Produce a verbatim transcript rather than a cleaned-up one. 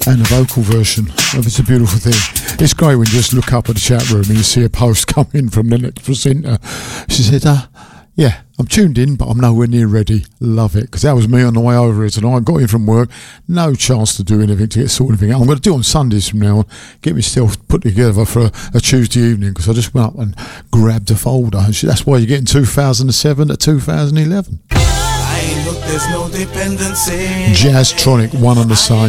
and the vocal version. Oh, it's a beautiful thing. It's great when you just look up at the chat room and you see a post come in from the next presenter. She said, uh, yeah, I'm tuned in, but I'm nowhere near ready. Love it. Because that was me on the way over here tonight. I got in from work. No chance to do anything, to get sorted anything out. I'm going to do it on Sundays from now on. Get myself put together for a, a Tuesday evening, because I just went up and grabbed a folder. That's why you're getting two thousand seven to two thousand eleven. Look, there's no dependency. Jazztronic, one on the side.